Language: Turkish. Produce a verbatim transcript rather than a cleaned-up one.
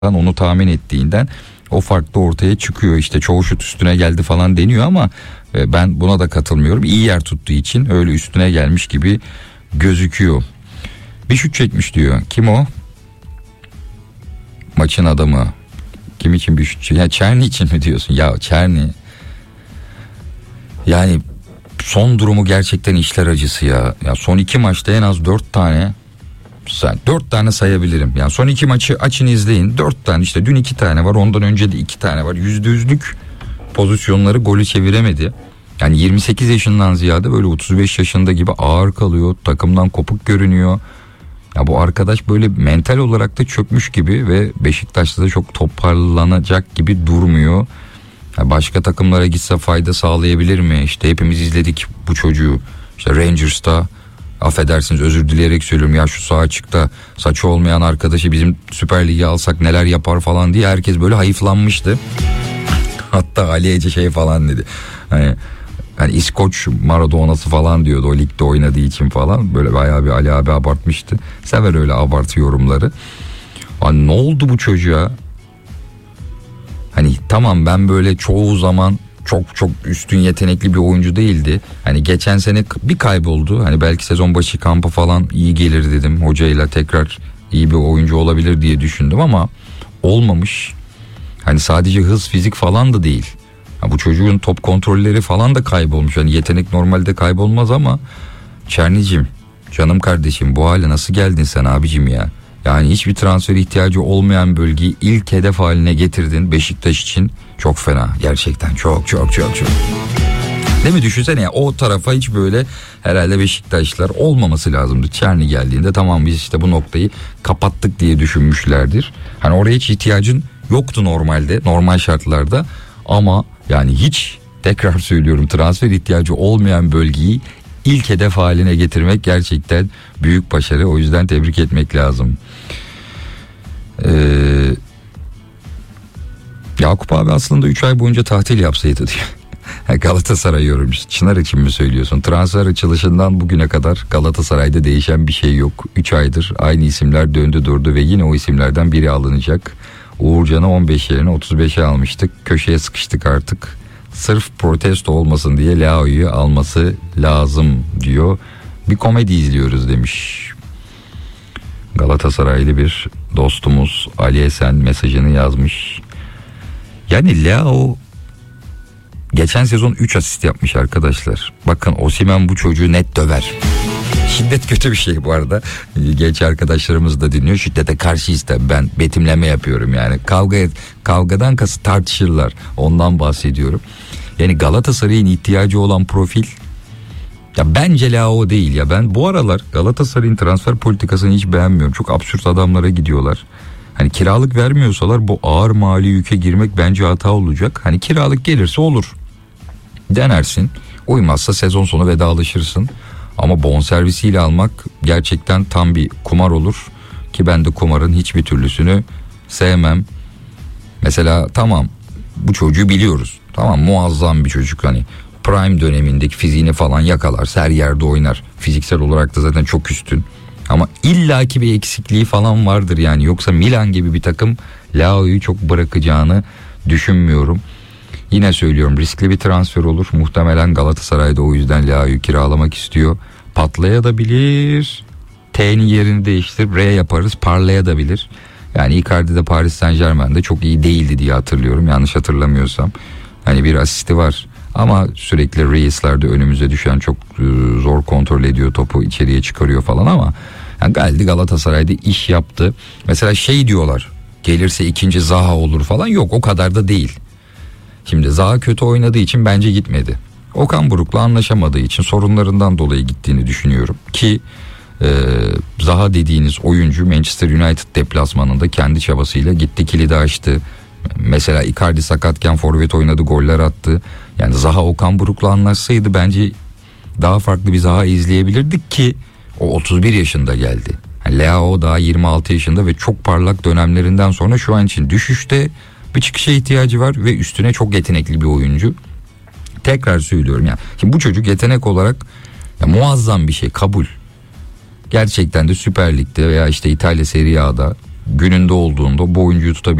onu tahmin ettiğinden o fark da ortaya çıkıyor. İşte çoğu şut üstüne geldi falan deniyor ama ben buna da katılmıyorum. İyi yer tuttuğu için öyle üstüne gelmiş gibi gözüküyor. Bir şut çekmiş diyor. Kim o? Maçın adamı. Kim için bir şut çekmiş? Ya Çerni için mi diyorsun? Ya Çerni. Yani son durumu gerçekten işler acısı ya. Ya son iki maçta en az dört tane. Dört tane sayabilirim. Yani son iki maçı açın izleyin. Dört tane işte dün iki tane var. Ondan önce de iki tane var. Yüzde yüzlük pozisyonları golü çeviremedi. Yani yirmi sekiz yaşından ziyade böyle otuz beş yaşında gibi ağır kalıyor. Takımdan kopuk görünüyor. Ya bu arkadaş böyle mental olarak da çökmüş gibi ve Beşiktaş'ta da çok toparlanacak gibi durmuyor. Ya başka takımlara gitse fayda sağlayabilir mi? İşte hepimiz izledik bu çocuğu. İşte Rangers'ta, affedersiniz özür dileyerek söylüyorum, ya şu sağ açıkta saçı olmayan arkadaşı bizim Süper Lig'e alsak neler yapar falan diye herkes böyle hayıflanmıştı. Hatta Ali Ece şey falan dedi. Hani yani İskoç Maradona'sı falan diyordu o ligde oynadığı için falan. Böyle bayağı bir Ali abi abartmıştı. Sever öyle abartı yorumları. Hani ne oldu bu çocuğa? Hani tamam, ben böyle çoğu zaman çok çok üstün yetenekli bir oyuncu değildi. Hani geçen sene bir kayboldu. Hani belki sezon başı kampı falan iyi gelir dedim. Hocayla tekrar iyi bir oyuncu olabilir diye düşündüm ama olmamış. Hani sadece hız, fizik falan da değil. Ha, bu çocuğun top kontrolleri falan da kaybolmuş. Hani yetenek normalde kaybolmaz ama Çernicim, canım kardeşim, bu hale nasıl geldin sen abicim ya? Yani hiçbir transfer ihtiyacı olmayan bölgeyi ilk hedef haline getirdin Beşiktaş için. Çok fena gerçekten, çok çok çok çok. Değil mi, düşünsene ya, o tarafa hiç böyle herhalde Beşiktaşlar olmaması lazımdı. Çerni geldiğinde tamam biz işte bu noktayı kapattık diye düşünmüşlerdir. Hani oraya hiç ihtiyacın yoktu normalde, normal şartlarda ama yani hiç, tekrar söylüyorum, transfer ihtiyacı olmayan bölgeyi ilk hedef haline getirmek gerçekten büyük başarı. O yüzden tebrik etmek lazım. Ee, Yakup abi aslında üç ay boyunca tatil yapsaydı diyor. Galatasaray yorumcusu. Çınar için mi söylüyorsun? Transfer açılışından bugüne kadar Galatasaray'da değişen bir şey yok. üç aydır aynı isimler döndü durdu ve yine o isimlerden biri alınacak. Uğurcan'ı on beş yerine otuz beşe almıştık. Köşeye sıkıştık artık. Sırf protesto olmasın diye Leao'yu alması lazım diyor. Bir komedi izliyoruz demiş. Galatasaraylı bir dostumuz Ali Esen mesajını yazmış. Yani Leao geçen sezon üç asist yapmış arkadaşlar. Bakın Osimhen bu çocuğu net döver. Şiddet kötü bir şey bu arada. Genç arkadaşlarımız da dinliyor. Şiddete karşıyız tabii, ben betimleme yapıyorum yani. Kavga kavgadan kasıt tartışırlar. Ondan bahsediyorum. Yani Galatasaray'ın ihtiyacı olan profil ya bence Leao değil ya. Ben bu aralar Galatasaray'ın transfer politikasını hiç beğenmiyorum. Çok absürt adamlara gidiyorlar. Hani kiralık vermiyorsalar bu ağır mali yüke girmek bence hata olacak. Hani kiralık gelirse olur. Denersin. Uymazsa sezon sonu vedalaşırsın. Ama bonservisiyle almak gerçekten tam bir kumar olur. Ki ben de kumarın hiçbir türlüsünü sevmem. Mesela tamam, bu çocuğu biliyoruz. Tamam, muazzam bir çocuk, hani prime dönemindeki fiziğini falan yakalarsa her yerde oynar. Fiziksel olarak da zaten çok üstün. Ama illaki bir eksikliği falan vardır yani. Yoksa Milan gibi bir takım Leao'yu çok bırakacağını düşünmüyorum. Yine söylüyorum, riskli bir transfer olur. Muhtemelen Galatasaray'da o yüzden Leao'yu kiralamak istiyor. Patlayabilir. T'nin yerini değiştirip R yaparız. Parlayabilir. Yani Icardi de Paris Saint-Germain'de çok iyi değildi diye hatırlıyorum. Yanlış hatırlamıyorsam. Hani bir asisti var. Ama sürekli Reis'lerde önümüze düşen, çok zor kontrol ediyor topu, içeriye çıkarıyor falan ama yani geldi Galatasaray'da iş yaptı. Mesela şey diyorlar, gelirse ikinci Zaha olur falan. Yok, o kadar da değil. Şimdi Zaha kötü oynadığı için bence gitmedi. Okan Buruk'la anlaşamadığı için, sorunlarından dolayı gittiğini düşünüyorum. Ki e, Zaha dediğiniz oyuncu Manchester United deplasmanında kendi çabasıyla gitti, kilidi açtı. Mesela Icardi sakatken forvet oynadı, goller attı. Yani Zaha Okan Buruk'la anlaşsaydı bence daha farklı bir Zaha izleyebilirdik ki o otuz bir yaşında geldi. Yani Leao daha yirmi altı yaşında ve çok parlak dönemlerinden sonra şu an için düşüşte, bir çıkışa ihtiyacı var ve üstüne çok yetenekli bir oyuncu. Tekrar söylüyorum ya. Şimdi bu çocuk yetenek olarak ya muazzam bir şey, kabul. Gerçekten de Süper Lig'de veya işte İtalya Serie A'da gününde olduğunda bu oyuncuyu tutabilir.